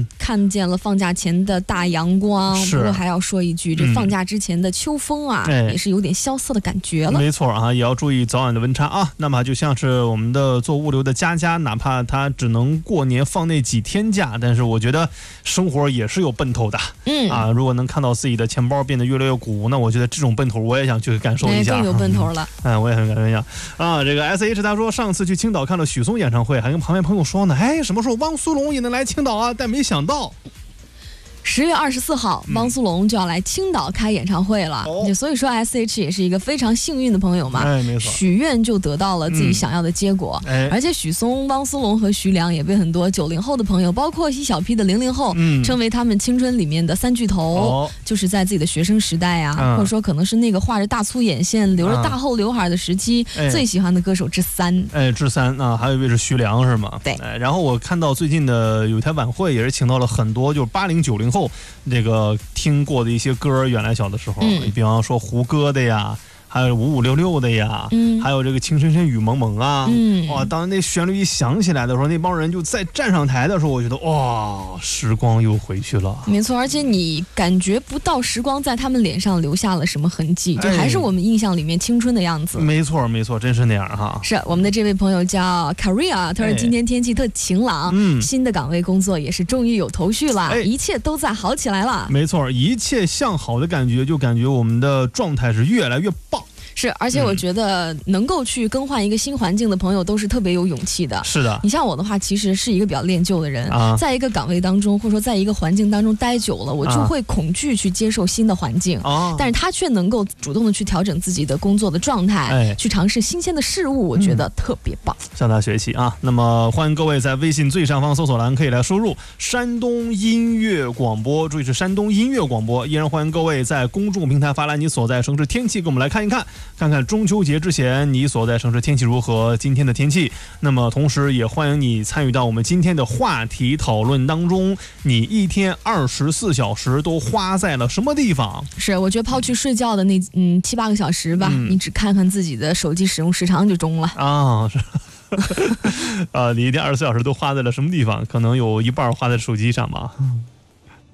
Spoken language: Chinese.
看见了放假前的大阳光，不过还要说一句，这放假之前的秋风啊，也是有点萧瑟的感觉了。 没错啊，也要注意早晚的温差啊。那么就像是我们的做物流的佳佳，哪怕他只能过年放那几天假，但是我觉得生活也是有奔头的。如果能看到自己的钱包变得越来越鼓，那我觉得这种奔头我也想去感受一下， 更有奔头了。 我也很感受一下啊。这个 SH 他说上次去青岛看了许嵩演唱会，还跟旁边朋友说呢，什么时候汪苏泷也能来青岛啊？但没想到。 10月24号，汪苏泷就要来青岛开演唱会了，所以说 SH 也是一个非常幸运的朋友嘛， 没错， 许愿就得到了自己想要的结果，而且许嵩、汪苏泷和徐良也被很多90后的朋友，包括一小批的00后，称为他们青春里面的3巨头，就是在自己的学生时代啊，或者说可能是那个画着大粗眼线、留着大厚刘海的时期，最喜欢的歌手之3。 之3啊，还有一位是徐良是吗？ 对。 然后我看到最近的有一台晚会，也是请到了很多就是80、90后这个听过的一些歌，原来小的时候，比方说胡歌的呀，还有5566的呀，还有这个情深深雨蒙蒙啊，哇！当那旋律一响起来的时候，那帮人就再站上台的时候，我觉得哇，时光又回去了。 没错，而且你感觉不到时光在他们脸上留下了什么痕迹，就还是我们印象里面青春的样子。 没错，没错，真是那样哈。 是我们的这位朋友叫 Korea， 他说今天天气特晴朗，新的岗位工作也是终于有头绪了，一切都在好起来了。 没错，一切向好的感觉，就感觉我们的状态是越来越棒。 是，而且我觉得能够去更换一个新环境的朋友都是特别有勇气的。 是的， 你像我的话，其实是一个比较恋旧的人，在一个岗位当中，或者说在一个环境当中待久了，我就会恐惧去接受新的环境。但是他却能够主动的去调整自己的工作的状态，去尝试新鲜的事物，我觉得特别棒。 向他学习啊！那么欢迎各位在微信最上方搜索栏可以来输入山东音乐广播，注意是山东音乐广播。依然欢迎各位在公众平台发来你所在城市天气，跟我们来看一看。看看中秋节之前你所在城市天气如何，今天的天气。那么同时也欢迎你参与到我们今天的话题讨论当中，你一天24小时都花在了什么地方？ 是，我觉得抛去睡觉的那7、8个小时吧，你只看看自己的手机使用时长就中了啊。是你一天24小时都花在了什么地方？可能有一半花在手机上吧。